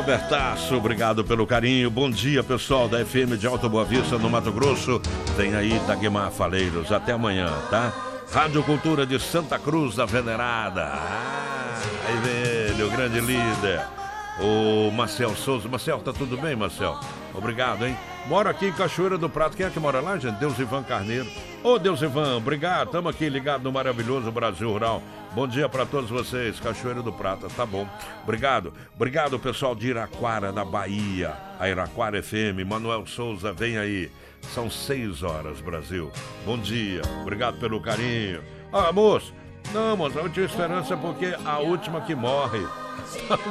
Robertaço, obrigado pelo carinho. Bom dia, pessoal da FM de Alta Boa Vista, no Mato Grosso. Tem aí Dagmar Faleiros. Até amanhã, tá? Rádio Cultura de Santa Cruz da Venerada. Aí vem ele, o grande líder. O Marcel Souza. Marcel, tá tudo bem, Marcel? Obrigado, hein? Moro aqui em Cachoeira do Prato. Quem é que mora lá, gente? Deus Ivan Carneiro. Ô, Deus Ivan, obrigado. Estamos aqui ligados no maravilhoso Brasil Rural. Bom dia para todos vocês. Cachoeira do Prata, tá bom. Obrigado. Obrigado, pessoal de Iraquara, da Bahia. A Iraquara FM. Manuel Souza, vem aí. São 6 horas, Brasil. Bom dia. Obrigado pelo carinho. Ah, moço. Não, moço, a última esperança é porque a última que morre.